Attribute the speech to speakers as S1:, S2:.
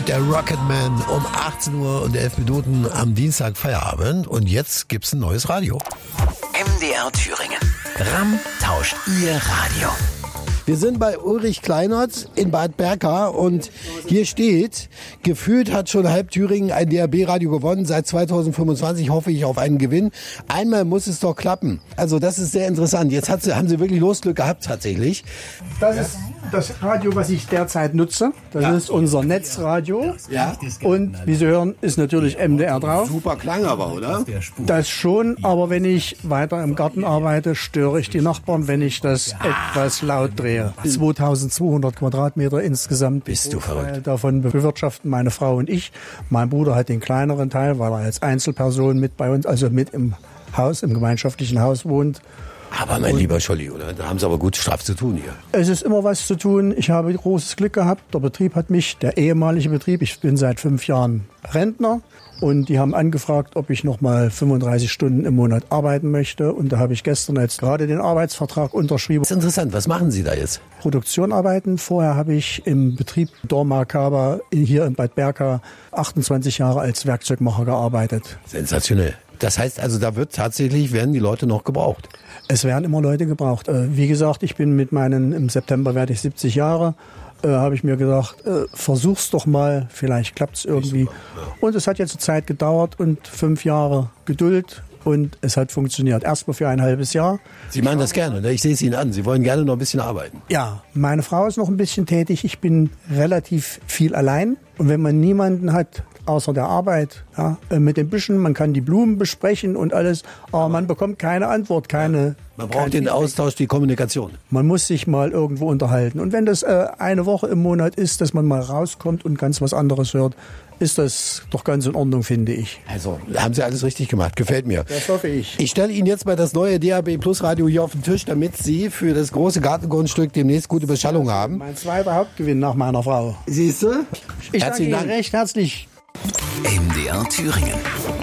S1: der Rocketman um 18 Uhr und 11 Minuten am Dienstag Feierabend. Und jetzt gibt's ein neues Radio.
S2: MDR Thüringen. RAM tauscht Ihr Radio.
S1: Wir sind bei Ulrich Kleinert in Bad Berka und hier steht, gefühlt hat schon halb Thüringen ein DAB-Radio gewonnen. Seit 2025 hoffe ich auf einen Gewinn. Einmal muss es doch klappen. Also das ist sehr interessant. Jetzt haben Sie wirklich Losglück gehabt tatsächlich.
S3: Das ist das Radio, was ich derzeit nutze. Das ist unser Netzradio.
S1: Ja.
S3: Und wie Sie hören, ist natürlich MDR drauf.
S1: Super Klang aber, oder?
S3: Das schon, aber wenn ich weiter im Garten arbeite, störe ich die Nachbarn, wenn ich das etwas laut drehe. 2200 Quadratmeter insgesamt.
S1: Bist du verrückt.
S3: Davon bewirtschaften meine Frau und ich. Mein Bruder hat den kleineren Teil, weil er als Einzelperson mit bei uns, also mit im Haus, im gemeinschaftlichen Haus wohnt.
S1: Aber mein lieber Scholli, oder? Da haben Sie aber gut straff zu tun hier.
S3: Es ist immer was zu tun. Ich habe großes Glück gehabt. Der Betrieb hat mich, der ehemalige Betrieb, ich bin seit 5 Jahren Rentner. Und die haben angefragt, ob ich noch mal 35 Stunden im Monat arbeiten möchte. Und da habe ich gestern jetzt gerade den Arbeitsvertrag unterschrieben.
S1: Das ist interessant. Was machen Sie da jetzt?
S3: Produktion arbeiten. Vorher habe ich im Betrieb Dormakaba hier in Bad Berka 28 Jahre als Werkzeugmacher gearbeitet.
S1: Sensationell. Das heißt also, werden die Leute noch gebraucht.
S3: Es werden immer Leute gebraucht. Wie gesagt, ich bin im September werde ich 70 Jahre. Habe ich mir gedacht, versuch's doch mal, vielleicht klappt's irgendwie. Und es hat jetzt eine Zeit gedauert und 5 Jahre Geduld und es hat funktioniert. Erstmal für ein halbes Jahr.
S1: Sie machen das gerne, ne? Ich sehe es Ihnen an. Sie wollen gerne noch ein bisschen arbeiten.
S3: Ja, meine Frau ist noch ein bisschen tätig. Ich bin relativ viel allein. Und wenn man niemanden hat, außer der Arbeit, ja, mit den Büschen, man kann die Blumen besprechen und alles, aber man bekommt keine Antwort,
S1: Man braucht den Austausch, die Kommunikation.
S3: Man muss sich mal irgendwo unterhalten. Und wenn das eine Woche im Monat ist, dass man mal rauskommt und ganz was anderes hört, ist das doch ganz in Ordnung, finde ich.
S1: Also, haben Sie alles richtig gemacht. Gefällt mir.
S3: Das hoffe ich.
S1: Ich stelle Ihnen jetzt mal das neue DAB Plus Radio hier auf den Tisch, damit Sie für das große Gartengrundstück demnächst gute Beschallung haben.
S3: Mein zweiter Hauptgewinn nach meiner Frau.
S1: Siehst du?
S3: Ich danke Ihnen recht herzlich.
S2: MDR Thüringen.